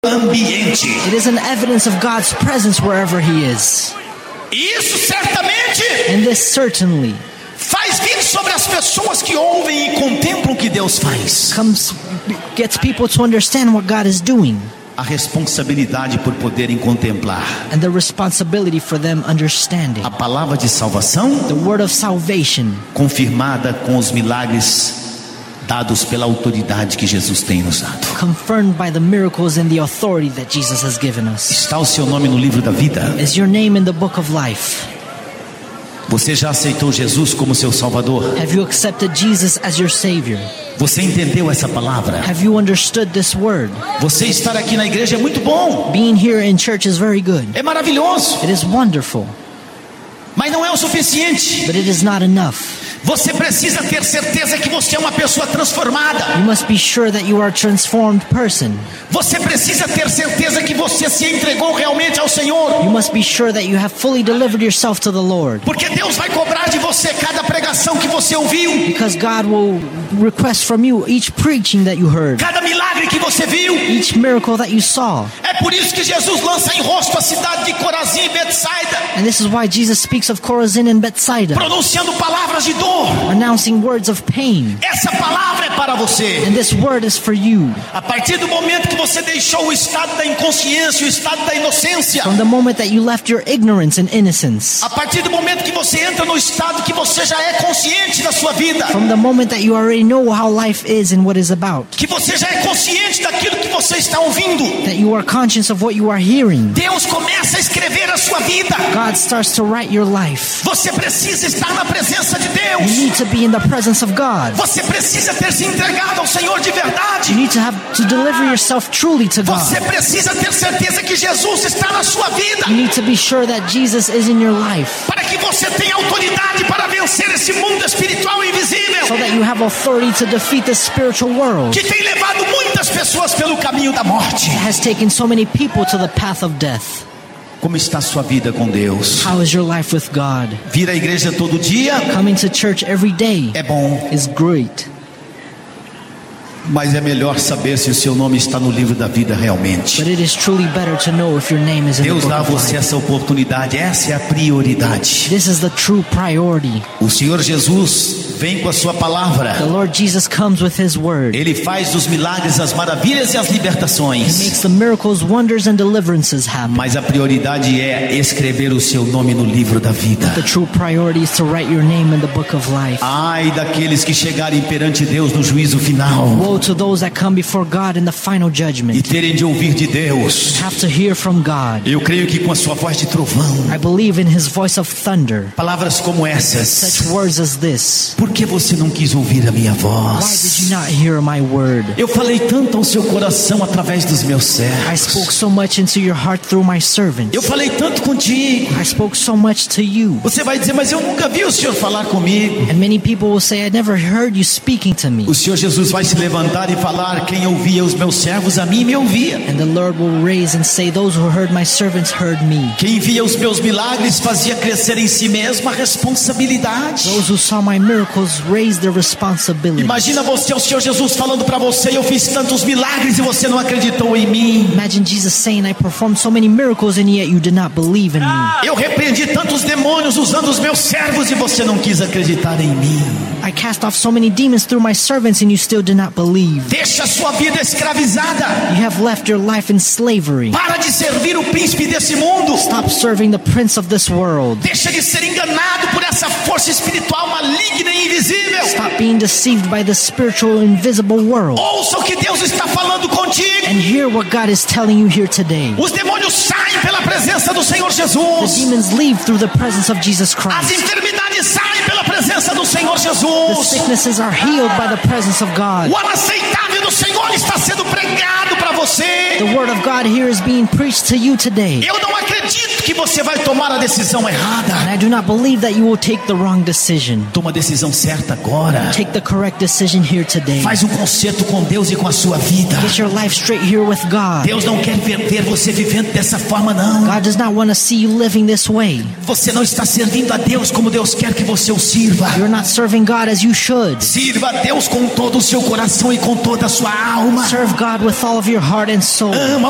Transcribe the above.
ambiente. It is an evidence of God's presence wherever He is. Isso certamente And this certainly faz vir sobre as pessoas que ouvem e contemplam o que Deus faz gets people to understand what God is doing, a responsabilidade por poderem contemplar and the responsibility for them understanding a palavra de salvação the word of salvation, confirmada com os milagres dados pela autoridade que Jesus tem nos dado. confirmed by the miracles and the authority that Jesus has given us. Está o seu nome no livro da vida? Is your name in the book of life? Você já aceitou Jesus como seu Salvador? Have you accepted Jesus as your Savior? Você entendeu essa palavra? Have you understood this word? Você estar aqui na igreja é muito bom, Being here in church is very good. é maravilhoso, It is wonderful, mas não é o suficiente. but it is not enough. Você precisa ter certeza que você é uma pessoa transformada. You must be sure that you are a transformed person. Você precisa ter certeza que você se entregou realmente ao Senhor. You must be sure that you have fully delivered yourself to the Lord, Porque Deus vai cobrar de você cada pregação que você ouviu, because God will request from you each preaching that you heard, cada milagre que você viu. each miracle that you saw. É por isso que Jesus lança em rosto a cidade de Corazim e Betsaida, And this is why Jesus speaks of Chorazin and Bethsaida, pronunciando palavras de dor. announcing words of pain. Essa palavra é para você. And this word is for you. A partir do momento que você deixou o estado da inconsciência, o estado da inocência, From the moment that you left your ignorance and innocence, a partir do momento que você entra no estado que você já é consciente da sua vida, from the moment that you already know how life is and what is about, que você já é consciente daquilo que você está ouvindo, that you are conscious of what you are hearing, Deus começa a escrever a sua vida. God starts to write your life. Você precisa estar na presença de You Deus. need to be in the presence of God. Você precisa ter se entregado ao Senhor de You verdade. need to have to deliver yourself truly to Você God. precisa ter certeza que Jesus está na sua vida, You need to be sure that Jesus is in your life, para que você tenha autoridade para vencer esse mundo espiritual invisível so that you have authority to defeat the spiritual world que tem levado muitas pessoas pelo caminho da morte. that has taken so many people to the path of death. Como está a sua vida com Deus? How is your life with God? Vir à igreja todo dia Coming to church every day é bom, is great, mas é melhor saber se o seu nome está no livro da vida realmente. but it is truly better to know if your name is in the Deus book dá a of você life. essa oportunidade, essa é a prioridade. This is the true priority. O Senhor Jesus vem com a sua palavra. The Lord Jesus comes with His word. Ele faz os milagres, as maravilhas e as He libertações. makes the miracles, wonders, and deliverances happen. Mas a prioridade é escrever o seu nome no livro da vida. The true priority is to write your name in the book of life. Ai daqueles que chegarem perante Deus no juízo final Woe to those that come before God in the final e judgment, terem de ouvir de Deus. have to hear from God. Eu creio que com a sua voz de trovão, I believe in His voice of thunder. palavras como essas. Such words as this. Por que você não quis ouvir a minha Why did voz? you not hear my word? Eu falei tanto ao seu coração através dos meus I servos. spoke so much into your heart through my servants. Eu falei tanto contigo. I spoke so much to you. Você vai dizer, mas eu nunca vi o Senhor falar comigo. And many people will say, I never heard you speaking to me. O Senhor Jesus vai se levantar e falar, quem ouvia os meus servos, a mim me ouvia. And the Lord will raise and say, those who heard my servants heard me. Quem via os meus milagres fazia crescer em si mesmo a responsabilidade. Those who saw my miracles raised their responsibility. Imagina você, o Senhor Jesus falando para você, eu fiz tantos milagres e você não acreditou em mim. Imagine Jesus saying, I performed so many miracles and yet you did not believe in me. Eu repreendi tantos demônios usando os meus servos e você não quis acreditar em mim. I cast off so many demons through my servants and you still did not believe. Deixa a sua vida escravizada. You have left your life in slavery. Para de servir o príncipe desse mundo. Stop serving the prince of this world. Deixa de ser enganado por essa força espiritual maligna e invisível. Stop being deceived by the spiritual invisible world. Ouça o que Deus está falando contigo. And hear what God is telling you here today. Os demônios saem pela presença do Senhor The Jesus. demons leave through the presence of Jesus As Christ. enfermidades saem pela presença do Senhor The Jesus. sicknesses are healed by the presence of God. O aceitável do Senhor está sendo pregado para você. The word of God here is being preached to you today. Eu não acredito que você vai tomar a decisão errada. And I do not believe that you will take the wrong decision. Toma a decisão certa agora. Take the correct decision here today. Faz um concerto com Deus e com a sua vida. Get your life straight here with God. Deus não quer ver você vivendo dessa forma, não. God does not want to see you living this way. Você não está servindo a Deus como Deus quer que você o sirva. You're not serving God as you should. Sirva a Deus com todo o seu coração e com toda a sua alma. Serve God with all of your heart and soul. Ama